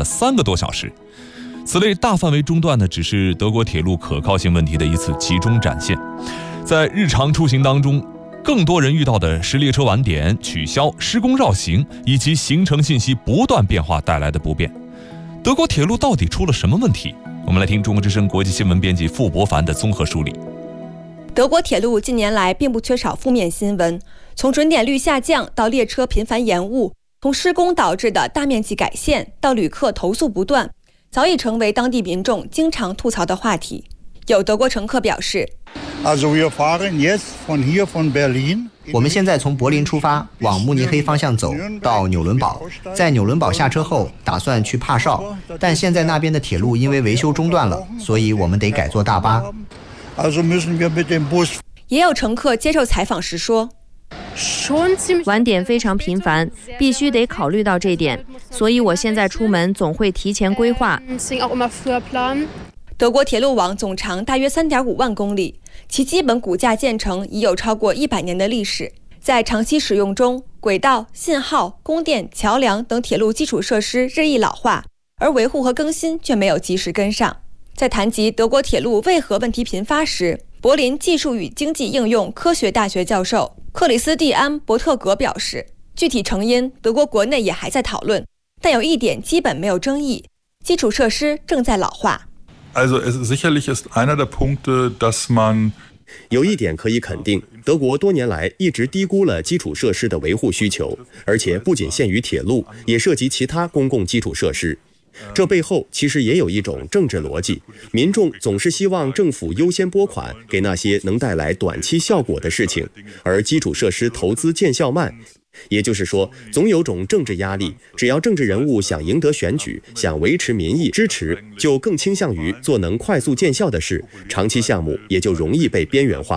了3个多小时。此类大范围中断呢，只是德国铁路可靠性问题的一次集中展现。在日常出行当中，更多人遇到的是列车晚点、取消、施工绕行以及行程信息不断变化带来的不便。德国铁路到底出了什么问题？我们来听中国之声国际新闻编辑傅博凡的综合梳理。 德国铁路近年来并不缺少负面新闻，从准点率下降到列车频繁延误，从施工导致的大面积改线到旅客投诉不断，早已成为当地民众经常吐槽的话题。有德国乘客表示， 我们现在从柏林出发，往慕尼黑方向走，到纽伦堡。在纽伦堡下车后，打算去帕绍，但现在那边的铁路因为维修中断了，所以我们得改坐大巴。 也有乘客接受采访时说， 晚点非常频繁，必须得考虑到这点，所以我现在出门总会提前规划。 德国铁路网总长大约 3.5 万公里，其基本骨架建成已有超过100年的历史。在长期使用中，轨道、信号、供电、桥梁等铁路基础设施日益老化，而维护和更新却没有及时跟上。在谈及德国铁路为何问题频发时，柏林技术与经济应用科学大学教授克里斯蒂安·伯特格表示，具体成因德国国内也还在讨论，但有一点基本没有争议，基础设施正在老化。 有一点可以肯定，德国多年来一直低估了基础设施的维护需求，而且不仅限于铁路，也涉及其他公共基础设施。这背后其实也有一种政治逻辑，民众总是希望政府优先拨款给那些能带来短期效果的事情，而基础设施投资见效慢。也就是说，总有种政治压力，只要政治人物想赢得选举，想维持民意支持，就更倾向于做能快速见效的事，长期项目也就容易被边缘化。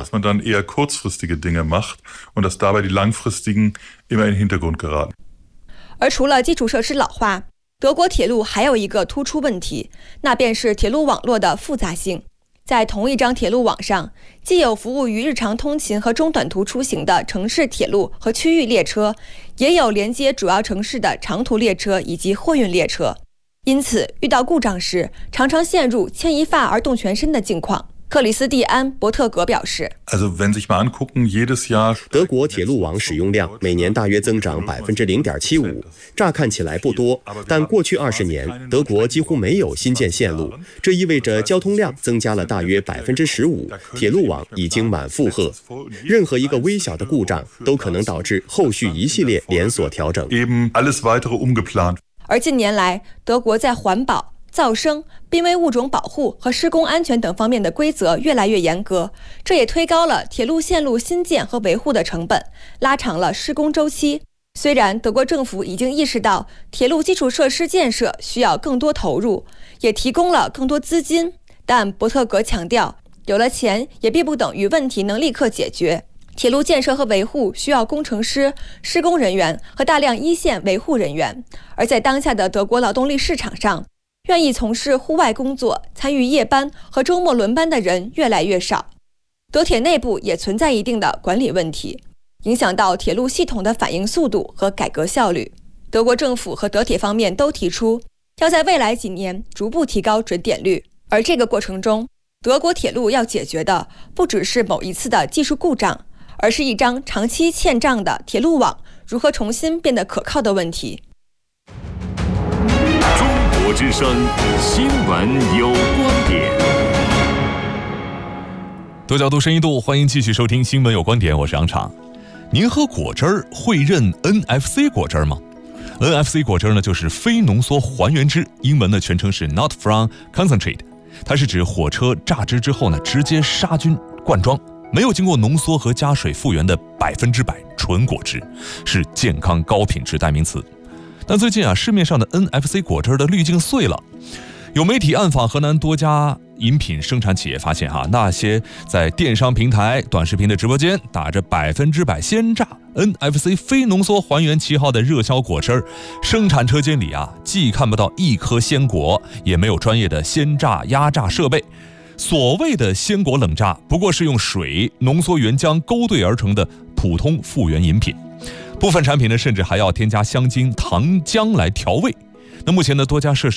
而除了基础设施老化，德国铁路还有一个突出问题，那便是铁路网络的复杂性。在同一张铁路网上，既有服务于日常通勤和中短途出行的城市铁路和区域列车，也有连接主要城市的长途列车以及货运列车。因此，遇到故障时，常常陷入牵一发而动全身的境况。克里斯蒂安·伯特格表示， 德国铁路网使用量每年大约增长 0.75%， 乍看起来不多，但过去20年，德国几乎没有新建线路，这意味着交通量增加了大约 15%， 铁路网已经满负荷。任何一个微小的故障都可能导致后续一系列连锁调整。 而近年来，德国在环保、噪声、濒危物种保护和施工安全等方面的规则越来越严格，这也推高了铁路线路新建和维护的成本，拉长了施工周期。虽然德国政府已经意识到铁路基础设施建设需要更多投入，也提供了更多资金，但伯特格强调，有了钱也并不等于问题能立刻解决。铁路建设和维护需要工程师、施工人员和大量一线维护人员，而在当下的德国劳动力市场上，愿意从事户外工作、参与夜班和周末轮班的人越来越少。德铁内部也存在一定的管理问题，影响到铁路系统的反应速度和改革效率。德国政府和德铁方面都提出，要在未来几年逐步提高准点率，而这个过程中，德国铁路要解决的不只是某一次的技术故障，而是一张长期欠账的铁路网如何重新变得可靠的问题。 中国之声新闻有观点。 多角度深一度，欢迎继续收听新闻有观点，我是杨畅。您喝果汁儿会认 NFC 果汁儿吗？ NFC 果汁儿呢，就是非浓缩还原汁，英文的全称是 Not From Concentrate， 它是指火车榨汁之后呢，直接杀菌灌装，没有经过浓缩和加水复原的100%纯果汁，是健康高品质代名词。但最近市面上的 NFC 果汁的滤镜碎了。有媒体暗访河南多家饮品生产企业，发现那些在电商平台、短视频的直播间打着100%鲜榨 NFC 非浓缩还原旗号的热销果汁，生产车间里既看不到一颗鲜果，也没有专业的鲜榨压榨设备。所谓的鲜果冷榨，不过是用水、浓缩原浆勾兑而成的普通复原饮品。部分产品呢，甚至还要添加香精、糖浆来调味。那目前呢，多家涉事